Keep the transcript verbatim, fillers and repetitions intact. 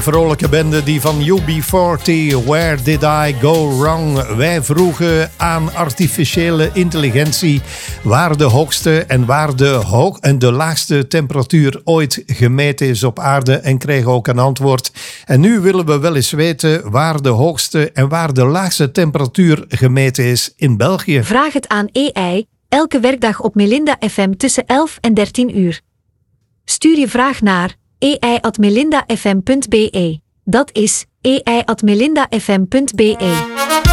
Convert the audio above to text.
Vrolijke bende die van U B veertig, Where Did I Go Wrong? Wij vroegen aan artificiële intelligentie waar de hoogste en waar de, hoog en de laagste temperatuur ooit gemeten is op aarde en kregen ook een antwoord. En nu willen we wel eens weten waar de hoogste en waar de laagste temperatuur gemeten is in België. Vraag het aan A I, elke werkdag op Melinda F M tussen elf en dertien uur. Stuur je vraag naar a i at melinda f m punt b e. Dat is a i at melinda f m punt b e.